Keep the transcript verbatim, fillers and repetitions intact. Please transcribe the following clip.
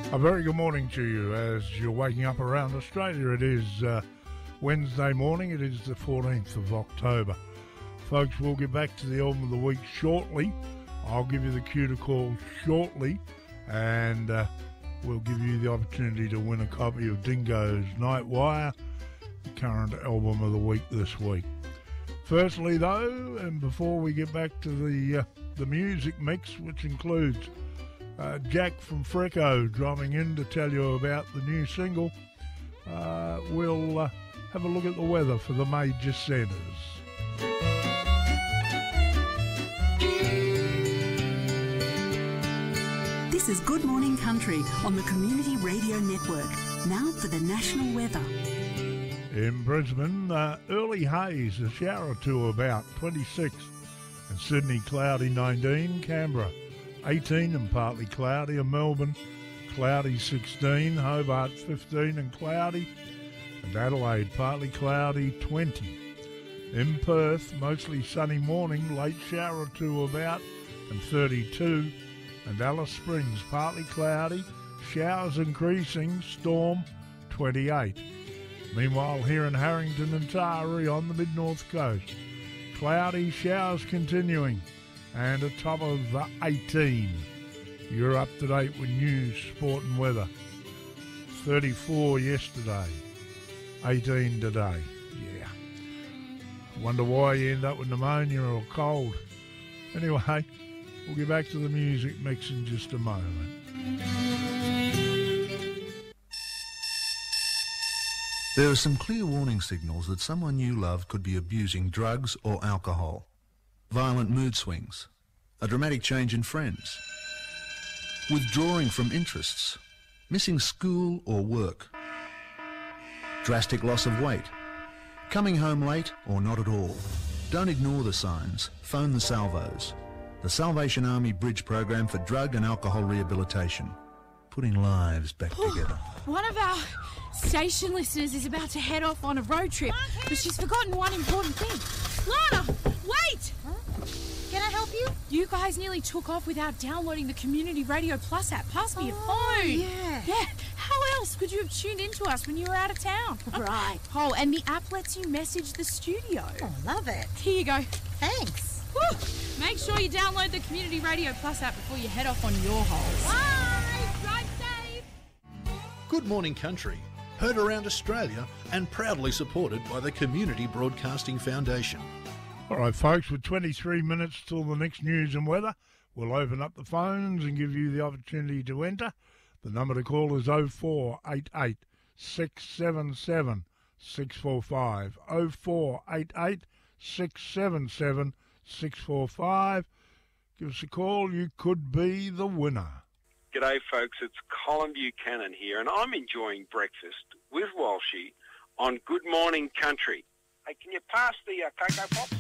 A very good morning to you as you're waking up around Australia. It is uh, Wednesday morning. It is the fourteenth of October. Folks, we'll get back to the album of the week shortly. I'll give you the cue to call shortly, and uh, we'll give you the opportunity to win a copy of Dingo's Night Wire, the current album of the week this week. Firstly, though, and before we get back to the uh, the music mix, which includes Uh, Jack from Freco dropping in to tell you about the new single, uh, we'll uh, have a look at the weather for the major centres. This is Good Morning Country on the Community Radio Network. Now for the national weather. In Brisbane, uh, early haze, a shower or two about, twenty-six. And Sydney, cloudy, nineteen. Canberra, eighteen and partly cloudy. In Melbourne, cloudy, sixteen. Hobart, fifteen and cloudy. And Adelaide, partly cloudy, twenty. In Perth, mostly sunny morning, late shower or two about, and thirty-two. And Alice Springs, partly cloudy, showers increasing, storm, twenty-eight. Meanwhile, here in Harrington and Taree on the mid-north coast, cloudy, showers continuing, and a top of eighteen. You're up to date with news, sport and weather. thirty-four yesterday, eighteen today. Yeah. Wonder why you end up with pneumonia or cold. Anyway, we'll get back to the music mix in just a moment. There are some clear warning signals that someone you love could be abusing drugs or alcohol. Violent mood swings, a dramatic change in friends, withdrawing from interests, missing school or work, drastic loss of weight, coming home late or not at all. Don't ignore the signs. Phone the Salvos, the Salvation Army Bridge Program for Drug and Alcohol Rehabilitation, putting lives back together. One of our station listeners is about to head off on a road trip, but she's forgotten one important thing. Lana, wait! Huh? Can I help you? You guys nearly took off without downloading the Community Radio Plus app. Pass me your Oh, phone. yeah. Yeah. How else could you have tuned into us when you were out of town? Right. Oh, and the app lets you message the studio. Oh, love it. Here you go. Thanks. Woo. Make sure you download the Community Radio Plus app before you head off on your holes. Bye. Drive safe. Good Morning Country, heard around Australia and proudly supported by the Community Broadcasting Foundation. All right, folks, with twenty-three minutes till the next news and weather, we'll open up the phones and give you the opportunity to enter. The number to call is oh four eight eight, six seven seven, six four five, oh four eight eight, six seven seven, six four five. Give us a call. You could be the winner. G'day, folks. It's Colin Buchanan here, and I'm enjoying breakfast with Walshy on Good Morning Country. Hey, can you pass the uh, Cocoa Pops?